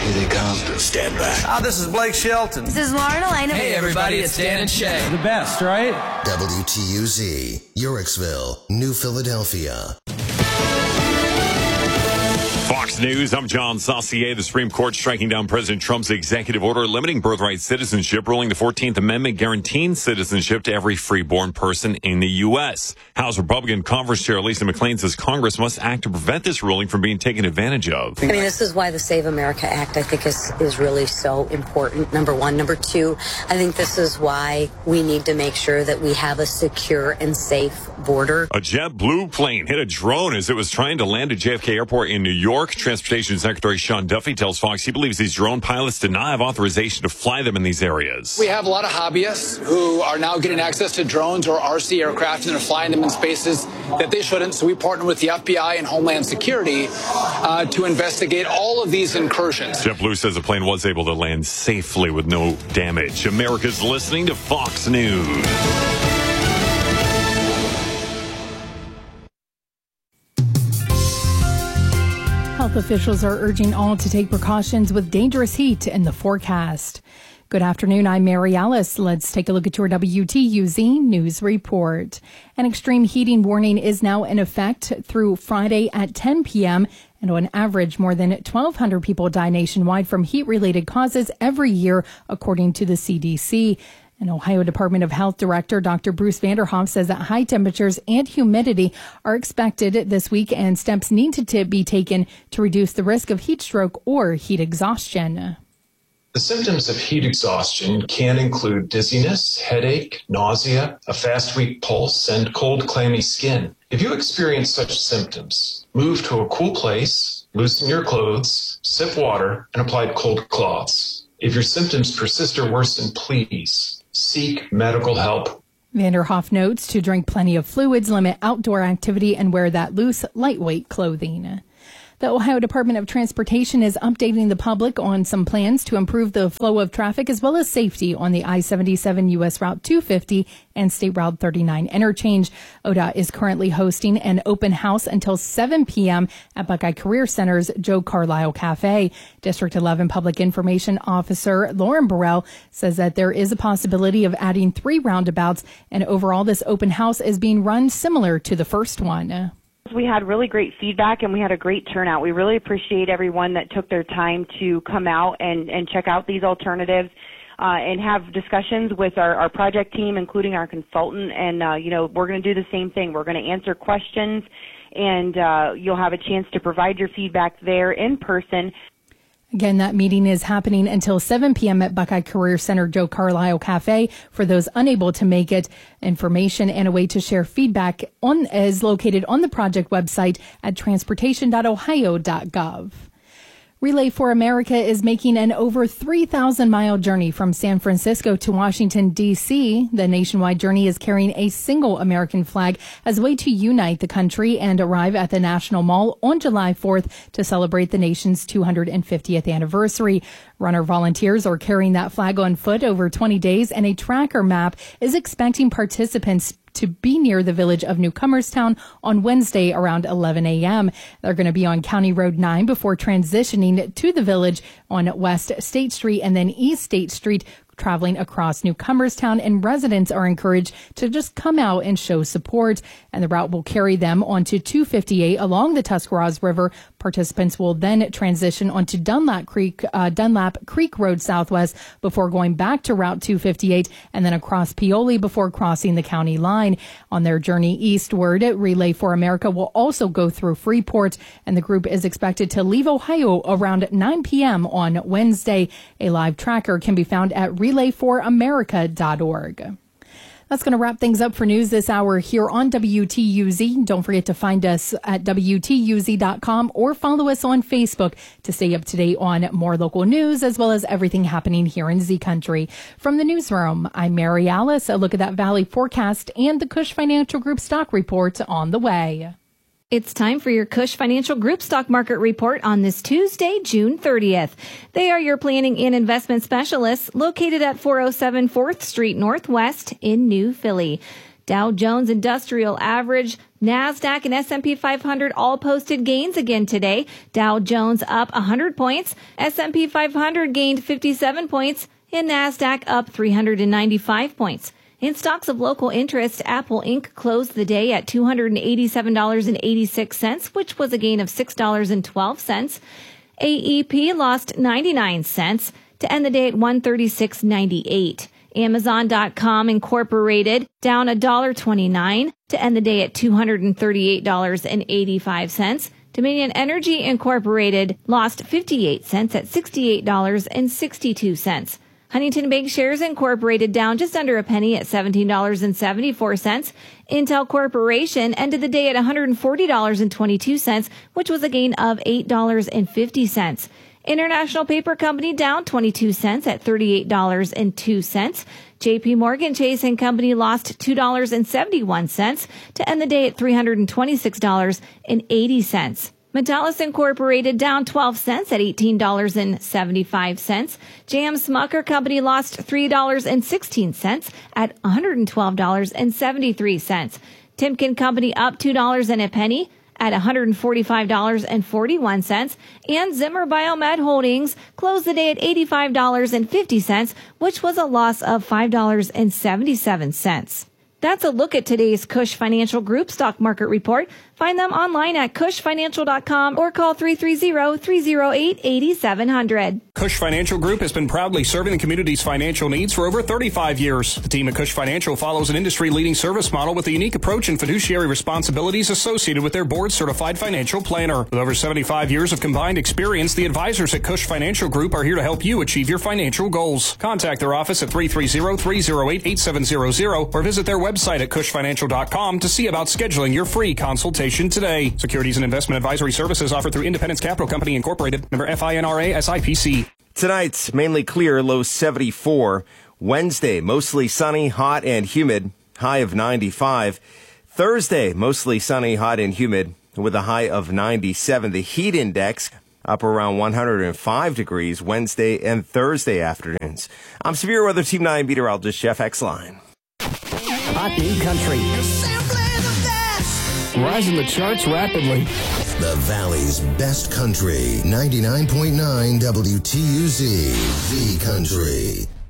Here they come. Stand back. This is Blake Shelton. This is Lauren Elena. Hey, everybody, it's Dan and Shay. The best, right? WTUZ, Yorksville, New Philadelphia. Fox News, I'm John Saucier. The Supreme Court striking down President Trump's executive order limiting birthright citizenship, ruling the 14th Amendment guaranteeing citizenship to every freeborn person in the U.S. House Republican Conference Chair Lisa McClain says Congress must act to prevent this ruling from being taken advantage of. I mean, this is why the Save America Act, I think, is really so important, number one. Number two, I think this is why we need to make sure that we have a secure and safe border. A JetBlue plane hit a drone as it was trying to land at JFK Airport in New York. Transportation Secretary Sean Duffy tells Fox he believes these drone pilots did not have authorization to fly them in these areas. We have a lot of hobbyists who are now getting access to drones or RC aircraft and are flying them in spaces that they shouldn't. So we partner with the FBI and Homeland Security to investigate all of these incursions. JetBlue says the plane was able to land safely with no damage. America's listening to Fox News. Health officials are urging all to take precautions with dangerous heat in the forecast. Good afternoon, I'm Mary Alice. Let's take a look at your WTUZ News Report. An extreme heating warning is now in effect through Friday at 10 p.m. And on average, more than 1,200 people die nationwide from heat-related causes every year, according to the CDC. An Ohio Department of Health Director, Dr. Bruce Vanderhoff, says that high temperatures and humidity are expected this week and steps need to be taken to reduce the risk of heat stroke or heat exhaustion. The symptoms of heat exhaustion can include dizziness, headache, nausea, a fast, weak pulse, and cold, clammy skin. If you experience such symptoms, move to a cool place, loosen your clothes, sip water, and apply cold cloths. If your symptoms persist or worsen, please seek medical help. Vanderhoff notes to drink plenty of fluids, limit outdoor activity, and wear that loose, lightweight clothing. The Ohio Department of Transportation is updating the public on some plans to improve the flow of traffic as well as safety on the I-77 U.S. Route 250 and State Route 39 interchange. ODOT is currently hosting an open house until 7 p.m. at Buckeye Career Center's Joe Carlisle Cafe. District 11 Public Information Officer Lauren Burrell says that there is a possibility of adding 3 roundabouts, and overall this open house is being run similar to the first one. We had really great feedback and we had a great turnout. We really appreciate everyone that took their time to come out and check out these alternatives and have discussions with our project team, including our consultant. And, we're going to do the same thing. We're going to answer questions and you'll have a chance to provide your feedback there in person. Again, that meeting is happening until 7 p.m. at Buckeye Career Center Joe Carlisle Cafe. For those unable to make it, information and a way to share feedback is located on the project website at transportation.ohio.gov. Relay for America is making an over 3,000-mile journey from San Francisco to Washington, D.C. The nationwide journey is carrying a single American flag as a way to unite the country and arrive at the National Mall on July 4th to celebrate the nation's 250th anniversary. Runner volunteers are carrying that flag on foot over 20 days, and a tracker map is expecting participants to be near the village of Newcomerstown on Wednesday around 11 a.m. They're going to be on County Road 9 before transitioning to the village on West State Street and then East State Street, traveling across Newcomerstown, and residents are encouraged to just come out and show support. And the route will carry them onto 258 along the Tuscarawas River. Participants will then transition onto Dunlap Creek Road Southwest before going back to Route 258 and then across Pioli before crossing the county line. On their journey eastward, Relay for America will also go through Freeport, and the group is expected to leave Ohio around 9 p.m. on Wednesday. A live tracker can be found at relayforamerica.org. That's going to wrap things up for news this hour here on WTUZ. Don't forget to find us at WTUZ.com or follow us on Facebook to stay up to date on more local news as well as everything happening here in Z Country. From the newsroom, I'm Mary Alice. A look at that Valley forecast and the Cush Financial Group stock report on the way. It's time for your Cush Financial Group Stock Market Report on this Tuesday, June 30th. They are your planning and investment specialists located at 407 4th Street Northwest in New Philly. Dow Jones Industrial Average, NASDAQ, and S&P 500 all posted gains again today. Dow Jones up 100 points, S&P 500 gained 57 points, and NASDAQ up 395 points. In stocks of local interest, Apple Inc. closed the day at $287.86, which was a gain of $6.12. AEP lost 99 cents to end the day at $136.98. Amazon.com Incorporated down $1.29 to end the day at $238.85. Dominion Energy Incorporated lost 58 cents at $68.62. Huntington Bank Shares Incorporated down just under a penny at $17.74. Intel Corporation ended the day at $140.22, which was a gain of $8.50. International Paper Company down 22 cents at $38.02. JP Morgan Chase & Company lost $2.71 to end the day at $326.80. Metallus Incorporated down 12 cents at $18.75. J.M. Smucker Company lost $3.16 at $112.73. Timken Company up $2 and a penny at $145.41. And Zimmer Biomed Holdings closed the day at $85.50, which was a loss of $5.77. That's a look at today's Cush Financial Group stock market report. Find them online at cushfinancial.com or call 330-308-8700. Cush Financial Group has been proudly serving the community's financial needs for over 35 years. The team at Cush Financial follows an industry-leading service model with a unique approach and fiduciary responsibilities associated with their board-certified financial planner. With over 75 years of combined experience, the advisors at Cush Financial Group are here to help you achieve your financial goals. Contact their office at 330-308-8700 or visit their website at cushfinancial.com to see about scheduling your free consultation today. Securities and investment advisory services offered through Independence Capital Company Incorporated, member FINRA SIPC. Tonight's mainly clear, low 74. Wednesday, mostly sunny, hot and humid, high of 95. Thursday, mostly sunny, hot and humid with a high of 97. The heat index up around 105 degrees Wednesday and Thursday afternoons. I'm Severe Weather Team 9 meteorologist Jeff Exline. Hot new country. Rising the charts rapidly. The Valley's best country. 99.9 WTUZ. The Country.